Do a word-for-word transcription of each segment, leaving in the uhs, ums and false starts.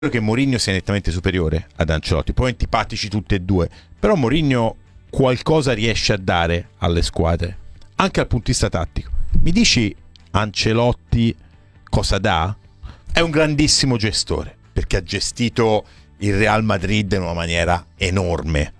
che Mourinho sia nettamente superiore ad Ancelotti, poi antipatici tutti e due, però Mourinho qualcosa riesce a dare alle squadre, anche dal punto di vista tattico. Mi dici Ancelotti cosa dà? È un grandissimo gestore, perché ha gestito il Real Madrid in una maniera enorme.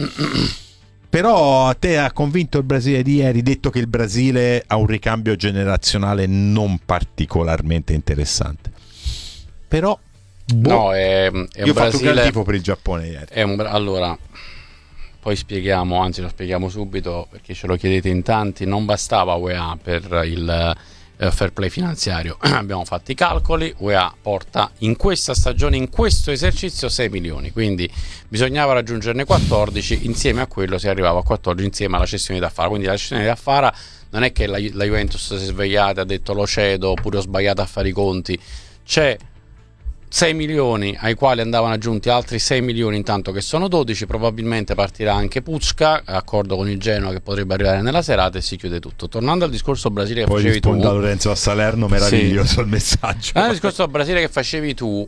Però a te ha convinto il Brasile di ieri, detto che il Brasile ha un ricambio generazionale non particolarmente interessante. Però boh, no, è, è un io ho Brasile, fatto un gran tifo per il Giappone ieri. È un, allora, poi spieghiamo, anzi lo spieghiamo subito perché ce lo chiedete in tanti. Non bastava U E A per il eh, fair play finanziario. Abbiamo fatto i calcoli, U E A porta in questa stagione, in questo esercizio, sei milioni, quindi bisognava raggiungerne quattordici. Insieme a quello si arrivava a quattordici insieme alla cessione di Affara. Quindi la cessione di Affara non è che la, la Juventus si è svegliata e ha detto lo cedo oppure ho sbagliato a fare i conti. C'è sei milioni ai quali andavano aggiunti altri sei milioni, intanto che sono dodici. Probabilmente partirà anche Pucca, accordo con il Genoa che potrebbe arrivare nella serata, e si chiude tutto. Tornando al discorso Brasile che poi facevi tu, risponda Lorenzo a Salerno, meraviglioso sì. Il messaggio. Tornando al discorso Brasile che facevi tu, uh,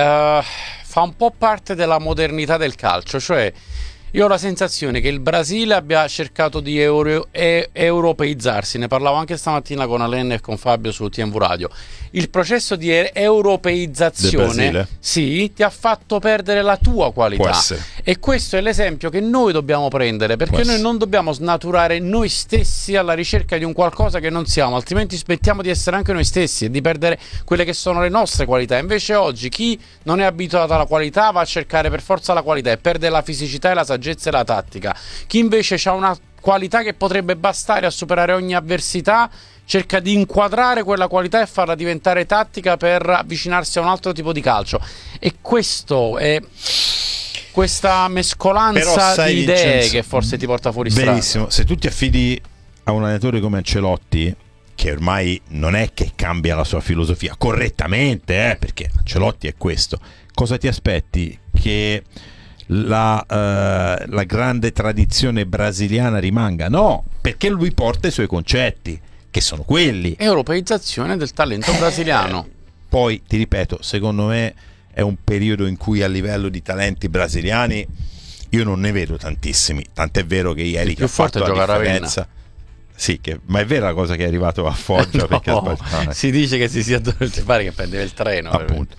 fa un po' parte della modernità del calcio, cioè io ho la sensazione che il Brasile abbia cercato di euro, e, europeizzarsi. Ne parlavo anche stamattina con Alain e con Fabio su T M V Radio. Il processo di europeizzazione sì, ti ha fatto perdere la tua qualità, e questo è l'esempio che noi dobbiamo prendere, perché noi non dobbiamo snaturare noi stessi alla ricerca di un qualcosa che non siamo, altrimenti smettiamo di essere anche noi stessi e di perdere quelle che sono le nostre qualità. Invece oggi chi non è abituato alla qualità va a cercare per forza la qualità e perde la fisicità e la saggezza e la tattica. Chi invece ha una qualità che potrebbe bastare a superare ogni avversità cerca di inquadrare quella qualità e farla diventare tattica per avvicinarsi a un altro tipo di calcio. E questo è questa mescolanza di idee Vincenzo, che forse ti porta fuori strada. Benissimo, se tu ti affidi a un allenatore come Ancelotti, che ormai non è che cambia la sua filosofia correttamente, eh, perché Ancelotti è questo, cosa ti aspetti? Che la, uh, la grande tradizione brasiliana rimanga? No, perché lui porta i suoi concetti, che sono quelli. Europeizzazione del talento brasiliano. Eh, poi ti ripeto, secondo me è un periodo in cui a livello di talenti brasiliani io non ne vedo tantissimi, tant'è vero che ieri che ha fatto la differenza. Sì, che, ma è vera la cosa che è arrivato a Foggia? No, perché ha sbagliato. Si dice che si sia dovuto fare che prendeva il treno. Appunto.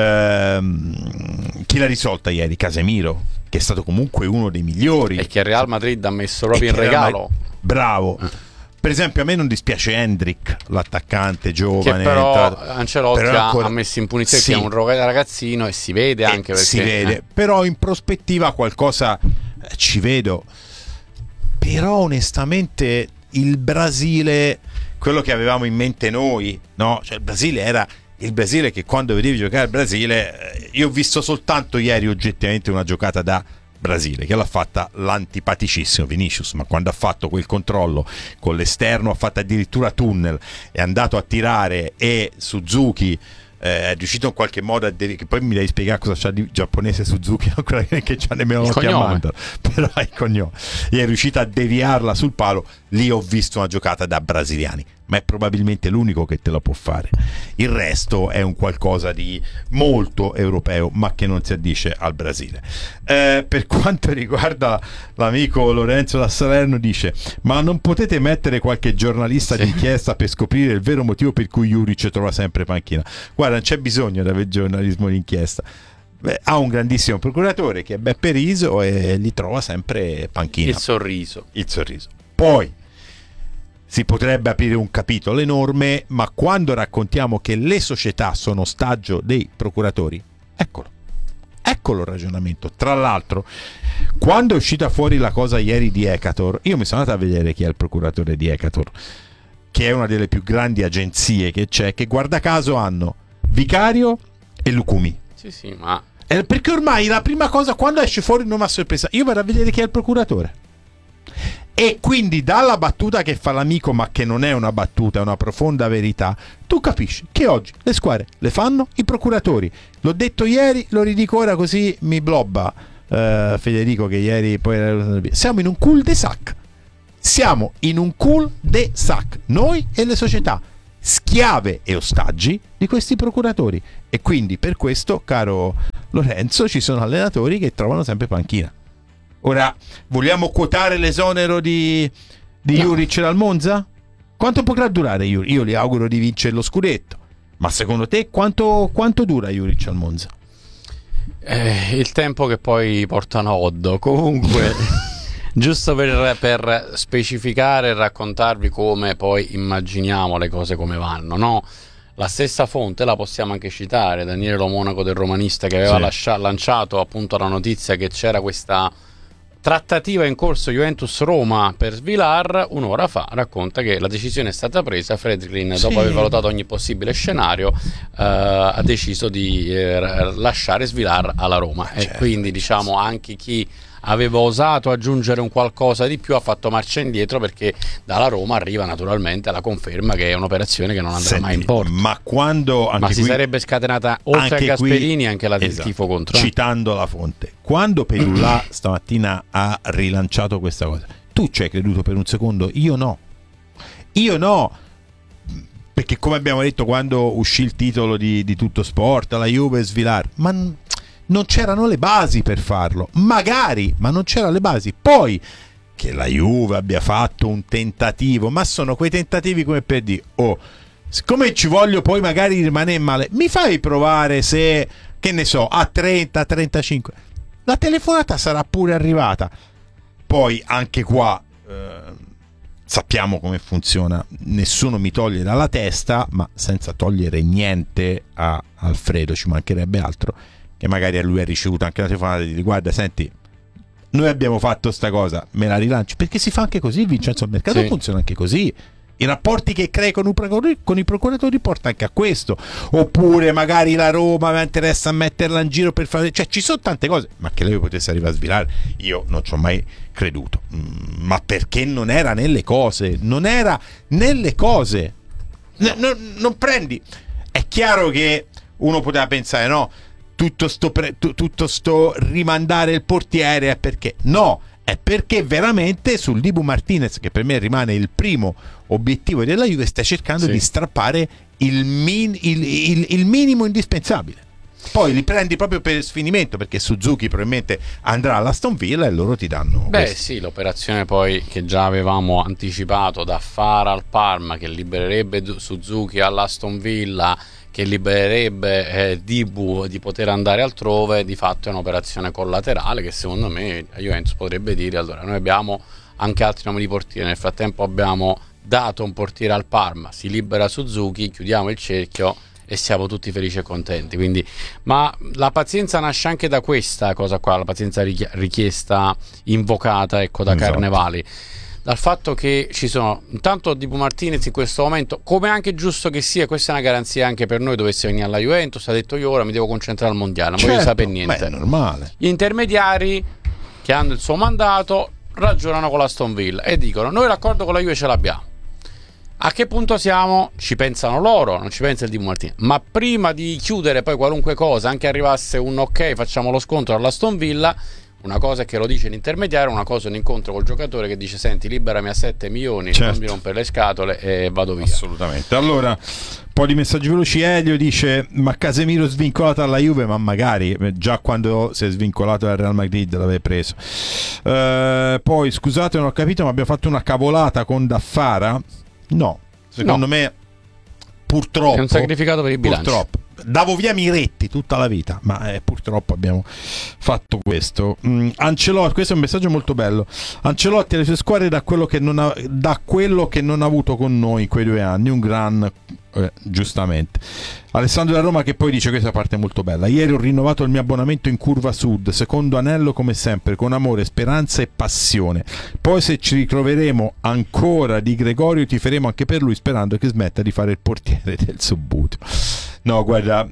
Ehm, chi l'ha risolta ieri? Casemiro, che è stato comunque uno dei migliori. E che il Real Madrid ha messo proprio in regalo. Bravo. Eh. Per esempio a me non dispiace Hendrik, l'attaccante giovane, che però entrato, Ancelotti però ancora... ha messo in punizione, sì, che è un ragazzino, e si vede anche perché, si vede, eh. Però in prospettiva qualcosa eh, ci vedo. Però onestamente il Brasile, quello che avevamo in mente noi, no? Cioè il Brasile era il Brasile che quando vedevi giocare il Brasile, eh, io ho visto soltanto ieri oggettivamente una giocata da Brasile, che l'ha fatta l'antipaticissimo Vinicius, ma quando ha fatto quel controllo con l'esterno, ha fatto addirittura tunnel, è andato a tirare, e Suzuki eh, è riuscito in qualche modo a devi- che poi mi devi spiegare cosa c'ha di giapponese Suzuki, ancora che c'ha nemmeno lo chiamando, però è il cognome, e è riuscito a deviarla sul palo. Lì ho visto una giocata da brasiliani, ma è probabilmente l'unico che te la può fare. Il resto è un qualcosa di molto europeo, ma che non si addice al Brasile. Eh, per quanto riguarda l'amico Lorenzo da Salerno, dice: ma non potete mettere qualche giornalista sì. d'inchiesta per scoprire il vero motivo per cui Juric trova sempre panchina? Guarda, non c'è bisogno di avere giornalismo d'inchiesta. Beh, ha un grandissimo procuratore che è Beppe Riso e gli trova sempre panchina. Il sorriso. Il sorriso. Poi si potrebbe aprire un capitolo enorme, ma quando raccontiamo che le società sono ostaggio dei procuratori, eccolo, eccolo il ragionamento. Tra l'altro, quando è uscita fuori la cosa ieri di Ecator, io mi sono andato a vedere chi è il procuratore di Ecator, che è una delle più grandi agenzie che c'è, che guarda caso hanno Vicario e Lucumi. Sì, sì, ma... Eh, perché ormai la prima cosa, quando esce fuori non mi ha sorpresa, io vado a vedere chi è il procuratore. E quindi dalla battuta che fa l'amico, ma che non è una battuta, è una profonda verità, tu capisci che oggi le squadre le fanno i procuratori. L'ho detto ieri, lo ridico ora così mi blobba uh, Federico, che ieri poi siamo in un cul de sac. Siamo in un cul de sac, noi e le società. schiave e ostaggi di questi procuratori. E quindi per questo, caro Lorenzo, ci sono allenatori che trovano sempre panchina. Ora, vogliamo quotare l'esonero di, di no. Juric dal Monza? Quanto potrà durare Juric? Io gli auguro di vincere lo scudetto, ma secondo te quanto, quanto dura Juric al Monza? Eh, il tempo che poi portano Oddo. Comunque, giusto per, per specificare e raccontarvi come poi immaginiamo le cose come vanno, no? La stessa fonte la possiamo anche citare, Daniele Lo Monaco del Romanista, che aveva sì. lascia, lanciato appunto la notizia che c'era questa trattativa in corso Juventus-Roma per Svilar. Un'ora fa racconta che la decisione è stata presa, Friedkin sì. dopo aver valutato ogni possibile scenario eh, ha deciso di eh, lasciare Svilar alla Roma, eh, certo, e quindi diciamo anche chi aveva osato aggiungere un qualcosa di più ha fatto marcia indietro, perché dalla Roma arriva naturalmente la conferma che è un'operazione che non andrà Senti, mai in porto. Ma quando anche ma si qui, sarebbe scatenata oltre a Gasperini qui, anche la del esatto, tifo contro. Citando la fonte, quando Pedulà stamattina ha rilanciato questa cosa, tu ci hai creduto per un secondo? Io no. Io no. Perché come abbiamo detto quando uscì il titolo di, di Tutto Sport, la Juve Svilar, ma non c'erano le basi per farlo, magari, ma non c'erano le basi. Poi che la Juve abbia fatto un tentativo, ma sono quei tentativi come per dire, oh, siccome ci voglio poi magari rimanere male, mi fai provare se, che ne so, a trenta, trentacinque, la telefonata sarà pure arrivata. Poi anche qua eh, sappiamo come funziona, nessuno mi toglie dalla testa, ma senza togliere niente a Alfredo, ci mancherebbe altro, che magari a lui ha ricevuto anche una telefonata di guarda, senti, noi abbiamo fatto sta cosa, me la rilanci, perché si fa anche così, Vincenzo, il mercato sì. funziona anche così, i rapporti che crei con, con i procuratori porta anche a questo. Oppure magari la Roma mi interessa a metterla in giro per fare, cioè ci sono tante cose, ma che lei potesse arrivare a svilare io non ci ho mai creduto, mm, ma perché non era nelle cose, non era nelle cose, no. no, non prendi, è chiaro che uno poteva pensare no, tutto sto, pre- t- tutto sto rimandare il portiere è perché no, è perché veramente sul Dibu Martinez, che per me rimane il primo obiettivo della Juve, sta cercando sì. di strappare il, min- il, il, il minimo indispensabile. Poi li prendi proprio per sfinimento, perché Suzuki probabilmente andrà all'Aston Villa e loro ti danno beh questo. Sì, l'operazione poi che già avevamo anticipato da fare al Parma, che libererebbe Suzuki all'Aston Villa, che libererebbe eh, Dibu di poter andare altrove, di fatto è un'operazione collaterale che secondo me Juventus potrebbe dire allora noi abbiamo anche altri nomi di portiere, nel frattempo abbiamo dato un portiere al Parma, si libera Suzuki, chiudiamo il cerchio e siamo tutti felici e contenti. Quindi, ma la pazienza nasce anche da questa cosa qua, la pazienza richiesta, invocata, ecco, da esatto. Carnevali, dal fatto che ci sono intanto Dibu Martinez in questo momento, come anche giusto che sia, questa è una garanzia anche per noi, dovesse venire alla Juventus, ha detto io ora mi devo concentrare al mondiale, non certo, voglio sapere niente. Beh, è normale. Gli intermediari che hanno il suo mandato ragionano con la Aston Villa e dicono noi l'accordo con la Juve ce l'abbiamo. A che punto siamo? Ci pensano loro, non ci pensa il Dibu Martinez. Ma prima di chiudere poi qualunque cosa, anche arrivasse un ok, facciamo lo scontro all'Aston Villa, una cosa è che lo dice l'intermediario, una cosa è un incontro col giocatore che dice senti liberami a sette milioni, certo. non mi rompere le scatole e vado via. Assolutamente. Allora, un po' di messaggi veloci. Elio dice ma Casemiro svincolato alla Juve, ma magari già quando si è svincolato dal Real Madrid l'aveva preso. Uh, poi scusate non ho capito, ma abbiamo fatto una cavolata con Daffara? No, secondo no. me purtroppo è un sacrificato per il bilancio. Purtroppo davo via Miretti tutta la vita, ma eh, purtroppo abbiamo fatto questo. mm, Ancelotti, questo è un messaggio molto bello. Ancelotti alle sue squadre da quello che non ha, da quello che non ha avuto con noi in quei due anni, un gran eh, giustamente. Alessandro da Roma che poi dice questa parte è molto bella: ieri ho rinnovato il mio abbonamento in Curva Sud, secondo anello come sempre, con amore, speranza e passione. Poi se ci ritroveremo ancora di Gregorio tiferemo anche per lui, sperando che smetta di fare il portiere del Subbuteo. No, guarda,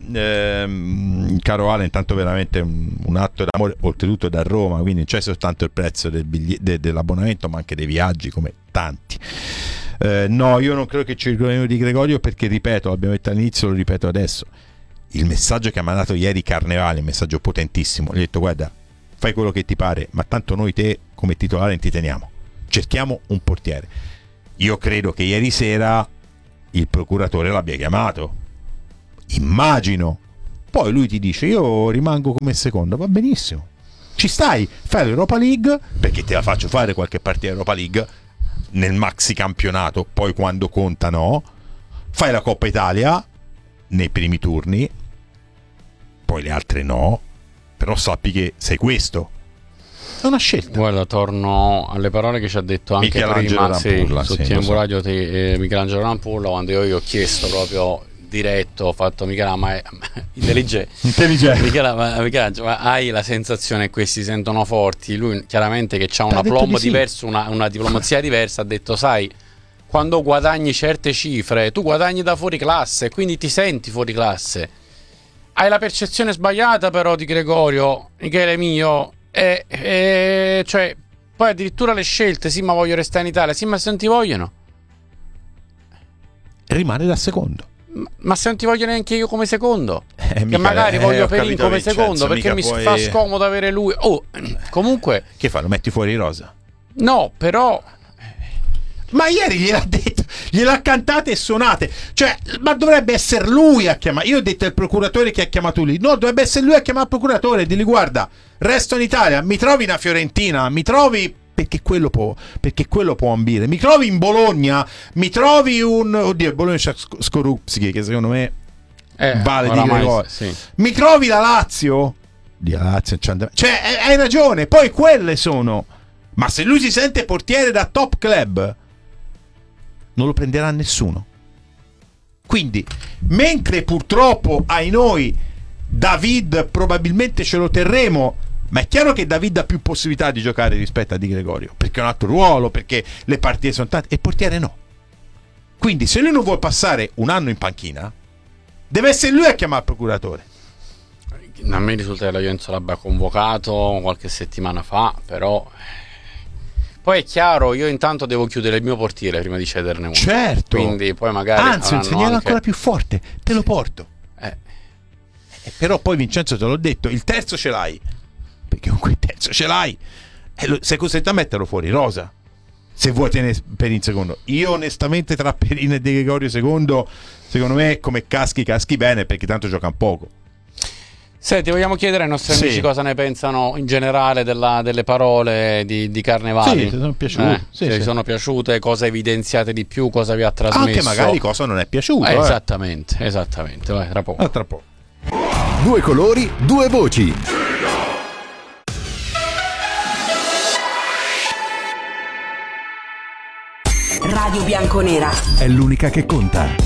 ehm, caro Ale, intanto veramente un, un atto d'amore, oltretutto da Roma, quindi non c'è soltanto il prezzo del biglietto, de, dell'abbonamento, ma anche dei viaggi, come tanti. Eh, no, io non credo che ci ricordiamo di Gregorio, perché ripeto, l'abbiamo detto all'inizio, lo ripeto adesso, il messaggio che ha mandato ieri Carnevali è un messaggio potentissimo. Gli ho detto guarda, fai quello che ti pare, ma tanto noi te come titolare ti teniamo, cerchiamo un portiere. Io credo che ieri sera il procuratore l'abbia chiamato, immagino. Poi lui ti dice io rimango come secondo, va benissimo, ci stai, fai l'Europa League, perché te la faccio fare qualche partita Europa League nel maxi campionato, poi quando conta no, fai la Coppa Italia nei primi turni, poi le altre no, però sappi che sei questo. È una scelta. Guarda, torno alle parole che ci ha detto anche Michelangelo prima Rampulla, sì, sì, su lo T M so. Radio te, eh, Michelangelo Rampulla, quando io gli ho chiesto proprio diretto, ho fatto Michela, ma è intelligente, Intelligente. Michela, ma, Michelangelo, ma hai la sensazione che questi si sentono forti? Lui chiaramente che ha un Ha detto aplombo di sì. diverso, una, una diplomazia diversa, ha detto sai, quando guadagni certe cifre tu guadagni da fuori classe, quindi ti senti fuori classe. Hai la percezione sbagliata però di Gregorio, Michele mio, e, e cioè poi addirittura le scelte, sì ma voglio restare in Italia, sì ma se non ti vogliono, Rimane da secondo. ma, ma se non ti voglio neanche io come secondo, Eh, che mica- magari eh, voglio ho Perin capito, come Vincenzo, secondo perché mica mi puoi- fa scomodo avere lui. Oh, comunque Che fa? Lo metti fuori rosa? no, però Ma ieri gliel'ha detto, gliel'ha cantate e suonate. Cioè, ma dovrebbe essere lui a chiamare. Io ho detto al procuratore che ha chiamato lui. No, dovrebbe essere lui a chiamare il procuratore e dirgli guarda, resto in Italia, mi trovi una Fiorentina, mi trovi perché quello può, perché quello può ambire. Mi trovi in Bologna, mi trovi un oddio, il Bologna c'è Sc- Skorupski che secondo me eh, vale di oramai Gregorio. sì. Mi trovi la Lazio? Di Lazio, c'è and- cioè, hai hai ragione, poi quelle sono. Ma se lui si sente portiere da top club, non lo prenderà nessuno. Quindi, mentre purtroppo ai noi David probabilmente ce lo terremo, ma è chiaro che David ha più possibilità di giocare rispetto a Di Gregorio, perché è un altro ruolo, perché le partite sono tante, e il portiere no. Quindi se lui non vuole passare un anno in panchina, deve essere lui a chiamare il procuratore. A me risulta che la Juventus l'abbia convocato qualche settimana fa, però poi è chiaro, io intanto devo chiudere il mio portiere prima di cederne uno. Certo. Quindi poi magari Anzi, un avranno segnale anche... ancora più forte, te lo porto. Eh, Eh, però poi Vincenzo te l'ho detto, il terzo ce l'hai, perché comunque il terzo ce l'hai, e lo- sei costretto a metterlo fuori rosa se vuoi tenere Perin secondo. Io onestamente tra Perin e De Gregorio secondo, secondo me come caschi caschi bene, perché tanto giocano poco. Senti, vogliamo chiedere ai nostri Sì. amici cosa ne pensano in generale della- delle parole di, di Carnevali. Sì, ti sono piaciute. Eh, Sì, se sì. vi sono piaciute, cosa evidenziate di più, cosa vi ha trasmesso. Anche magari cosa non è piaciuto. Eh, eh. esattamente, esattamente. Vai, tra poco. Ah, tra poco. Due colori, due voci. Radio Bianconera. È l'unica che conta.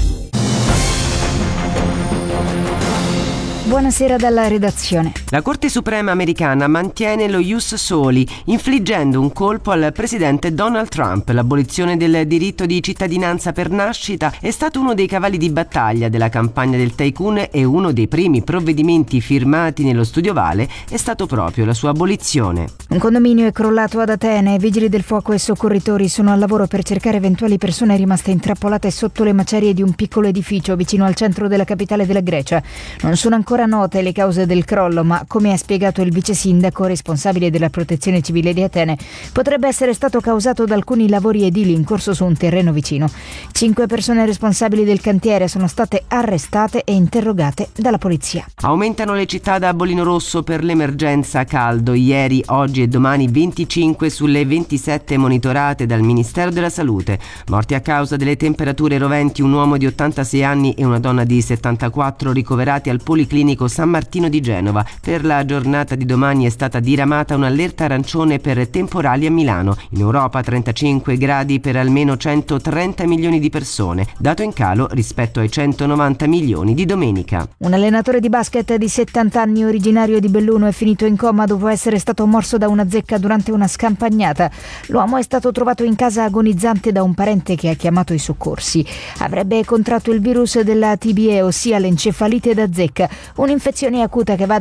Buonasera dalla redazione. La Corte Suprema americana mantiene lo ius soli, infliggendo un colpo al presidente Donald Trump. L'abolizione del diritto di cittadinanza per nascita è stato uno dei cavalli di battaglia della campagna del tycoon e uno dei primi provvedimenti firmati nello Studio Vale è stato proprio la sua abolizione. Un condominio è crollato ad Atene. Vigili del fuoco e soccorritori sono al lavoro per cercare eventuali persone rimaste intrappolate sotto le macerie di un piccolo edificio vicino al centro della capitale della Grecia. Non sono ancora note le cause del crollo, ma come ha spiegato il vice sindaco responsabile della protezione civile di Atene, potrebbe essere stato causato da alcuni lavori edili in corso su un terreno vicino. Cinque persone responsabili del cantiere sono state arrestate e interrogate dalla polizia. Aumentano le città da bollino rosso per l'emergenza caldo. Ieri, oggi e domani venticinque sulle ventisette monitorate dal Ministero della Salute. Morti a causa delle temperature roventi un uomo di ottantasei anni e una donna di settantaquattro ricoverati al Policlinico San Martino di Genova. Per la giornata di domani è stata diramata un'allerta arancione per temporali a Milano. In Europa trentacinque gradi per almeno centotrenta milioni di persone, dato in calo rispetto ai centonovanta milioni di domenica. Un allenatore di basket di settanta anni originario di Belluno è finito in coma dopo essere stato morso da una zecca durante una scampagnata. L'uomo è stato trovato in casa agonizzante da un parente che ha chiamato i soccorsi. Avrebbe contratto il virus della T B E, ossia l'encefalite da zecca, un'infezione acuta che va ad attaccare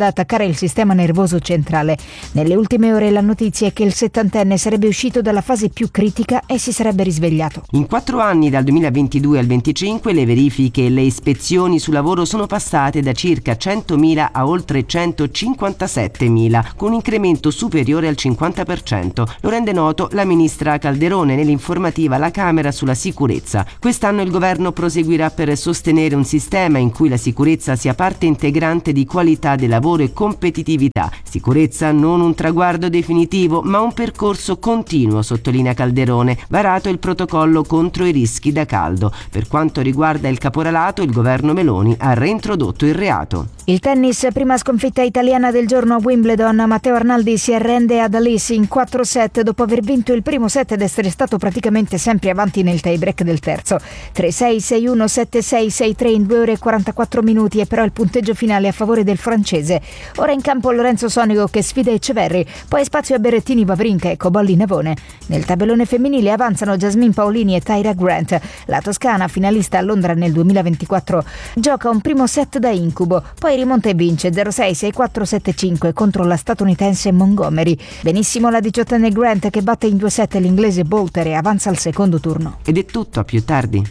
stimolare il sistema nervoso centrale. Nelle ultime ore la notizia è che il settantenne sarebbe uscito dalla fase più critica e si sarebbe risvegliato. In quattro anni, dal duemilaventidue al venticinque, le verifiche e le ispezioni sul lavoro sono passate da circa centomila a oltre centocinquantasettemila, con un incremento superiore al cinquanta per cento. Lo rende noto la ministra Calderone nell'informativa alla Camera sulla sicurezza. Quest'anno il governo proseguirà per sostenere un sistema in cui la sicurezza sia parte integrante di qualità del lavoro e competitività. Sicurezza non un traguardo definitivo, ma un percorso continuo, sottolinea Calderone. Varato il protocollo contro i rischi da caldo. Per quanto riguarda il caporalato, il governo Meloni ha reintrodotto il reato. Il tennis, prima sconfitta italiana del giorno a Wimbledon. Matteo Arnaldi si arrende ad Alice in quattro set dopo aver vinto il primo set ed essere stato praticamente sempre avanti nel tie-break del terzo. tre sei, sei uno, sette sei, sei tre in due ore e quarantaquattro minuti è però il punteggio finale a favore del francese. Ora in campo Lorenzo Sonego che sfida Ecceverri, poi spazio a Berrettini, Wawrinka e Cobolli Navone. Nel tabellone femminile avanzano Jasmine Paolini e Tyra Grant. La toscana, finalista a Londra nel duemilaventiquattro, gioca un primo set da incubo, poi rimonta e vince zero sei, sei quattro, sette cinque contro la statunitense Montgomery. Benissimo la diciottenne Grant che batte in due set l'inglese Bolter e avanza al secondo turno. Ed è tutto, a più tardi.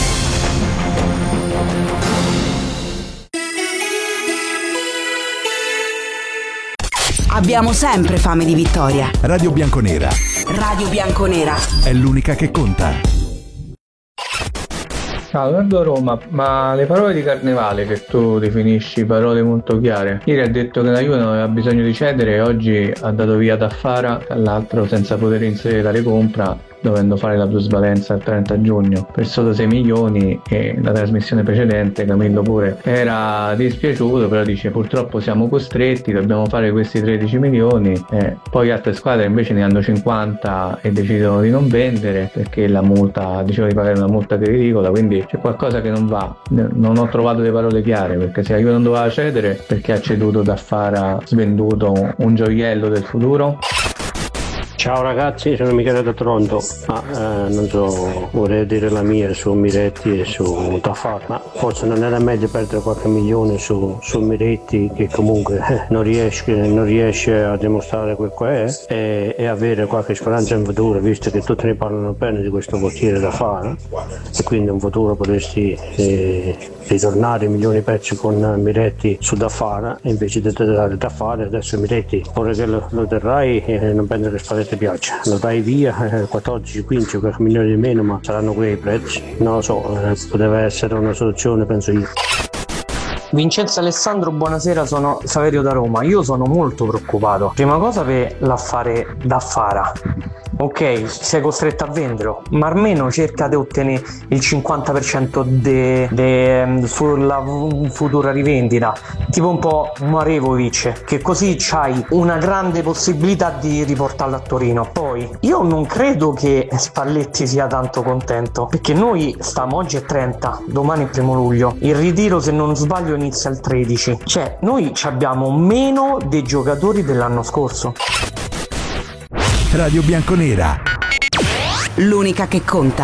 Abbiamo sempre fame di vittoria. Radio Bianconera Radio Bianconera. è l'unica che conta. Ciao, Nardo Roma, ma le parole di Carnevale che tu definisci parole molto chiare, ieri ha detto che la Juve non aveva bisogno di cedere e oggi ha dato via Daffara, tra l'altro senza poter inserire la recompra, dovendo fare la plusvalenza il trenta giugno per solo sei milioni, e la trasmissione precedente Camillo pure era dispiaciuto, però dice purtroppo siamo costretti, dobbiamo fare questi tredici milioni, e poi altre squadre invece ne hanno cinquanta e decidono di non vendere perché la multa, diceva di pagare una multa che è ridicola, quindi c'è qualcosa che non va. Non ho trovato le parole chiare, perché se la Juve non doveva cedere, perché ha ceduto Daffara, svenduto un gioiello del futuro? Ciao ragazzi, sono Michele da Toronto, ma eh, non so, vorrei dire la mia su Miretti e su Daffar, ma forse non era meglio perdere qualche milione su, su Miretti che comunque eh, non, riesce, non riesce a dimostrare quel che è, e, e avere qualche speranza in futuro, visto che tutti ne parlano bene di questo portiere Daffar, e quindi in futuro potresti eh, ritornare milioni di pezzi con Miretti su Daffar, e invece di dare Daffar adesso Miretti, ora che lo, lo terrai eh, non prendere le spallette piaccia, lo dai via, eh, quattordici, quindici, qualche milione di meno, ma saranno quei prezzi, non lo so, eh, poteva essere una soluzione, penso io. Vincenzo Alessandro, buonasera, sono Saverio da Roma. Io sono molto preoccupato. Prima cosa per l'affare Daffara. Ok, sei costretto a venderlo, ma almeno cerca di ottenere il cinquanta per cento de, de, sulla futura rivendita, tipo un po' Marevovic, che così c'hai una grande possibilità di riportarlo a Torino. Poi, io non credo che Spalletti sia tanto contento, perché noi stiamo oggi è trenta, domani è primo luglio, il ritiro se non sbaglio inizia il tredici, cioè noi abbiamo meno dei giocatori dell'anno scorso. Radio Bianconera, l'unica che conta.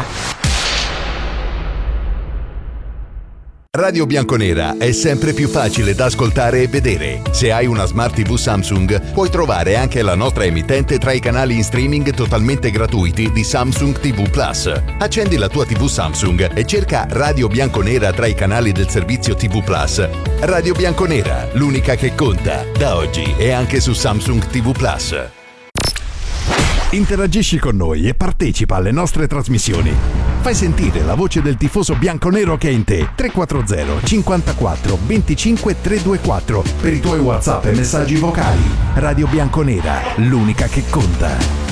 Radio Bianconera è sempre più facile da ascoltare e vedere. Se hai una Smart tivù Samsung, puoi trovare anche la nostra emittente tra i canali in streaming totalmente gratuiti di Samsung tivù Plus. Accendi la tua tivù Samsung e cerca Radio Bianconera tra i canali del servizio tivù Plus. Radio Bianconera, l'unica che conta, da oggi e anche su Samsung tivù Plus. Interagisci con noi e partecipa alle nostre trasmissioni. Fai sentire la voce del tifoso bianconero che è in te. tre quattro zero cinquantaquattro venticinque trecentoventiquattro per i tuoi WhatsApp e messaggi vocali. Radio Bianconera, l'unica che conta.